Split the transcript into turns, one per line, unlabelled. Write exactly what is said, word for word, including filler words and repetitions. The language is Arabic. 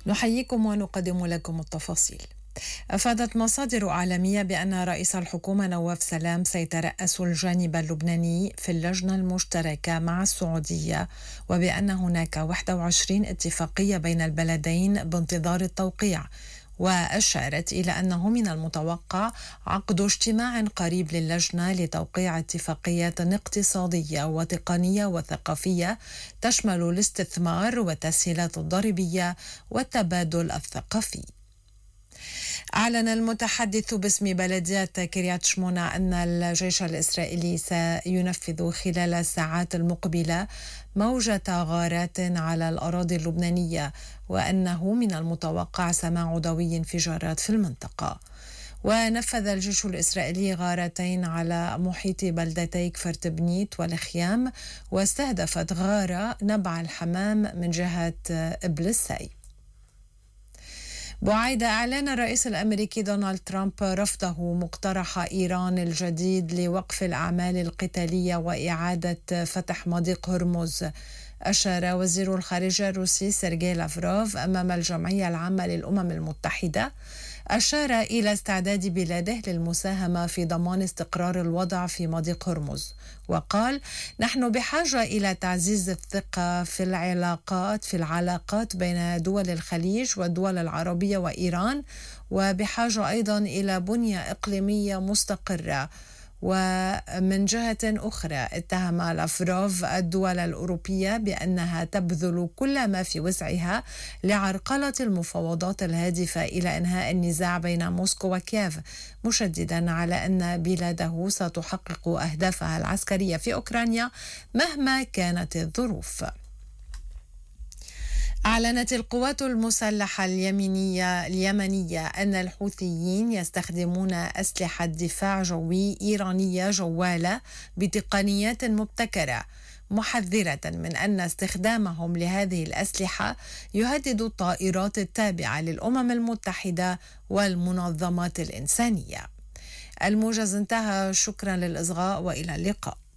نحييكم ونقدم لكم التفاصيل. أفادت مصادر عالمية بأن رئيس الحكومة نواف سلام سيترأس الجانب اللبناني في اللجنة المشتركة مع السعودية، وبأن هناك واحد وعشرين اتفاقية بين البلدين بانتظار التوقيع. وأشارت إلى أنه من المتوقع عقد اجتماع قريب للجنة لتوقيع اتفاقيات اقتصادية وتقنية وثقافية تشمل الاستثمار والتسهيلات الضريبية والتبادل الثقافي. أعلن المتحدث باسم بلدية كريات شمونة أن الجيش الإسرائيلي سينفذ خلال الساعات المقبلة موجة غارات على الأراضي اللبنانية، وأنه من المتوقع سماع دوي انفجارات في المنطقة. ونفذ الجيش الإسرائيلي غارتين على محيط بلدتي كفر تبنيت والخيام، واستهدفت غارة نبع الحمام من جهة إبلسي. بعد إعلان الرئيس الأمريكي دونالد ترامب رفضه مقترح إيران الجديد لوقف الأعمال القتالية وإعادة فتح مضيق هرمز، أشار وزير الخارجية الروسي سيرجي لافروف أمام الجمعية العامة للأمم المتحدة، أشار إلى استعداد بلاده للمساهمة في ضمان استقرار الوضع في مضيق هرمز، وقال: نحن بحاجة إلى تعزيز الثقة في العلاقات في العلاقات بين دول الخليج والدول العربية وإيران، وبحاجة أيضا إلى بنية إقليمية مستقرة. ومن جهة أخرى اتهم لافروف الدول الأوروبية بأنها تبذل كل ما في وسعها لعرقلة المفاوضات الهادفة إلى إنهاء النزاع بين موسكو وكييف، مشددا على أن بلاده ستحقق أهدافها العسكرية في أوكرانيا مهما كانت الظروف. أعلنت القوات المسلحة اليمنية اليمنية أن الحوثيين يستخدمون أسلحة دفاع جوي إيرانية جوالة بتقنيات مبتكرة، محذرة من أن استخدامهم لهذه الأسلحة يهدد الطائرات التابعة للأمم المتحدة والمنظمات الإنسانية. الموجز انتهى، شكرا للإصغاء وإلى اللقاء.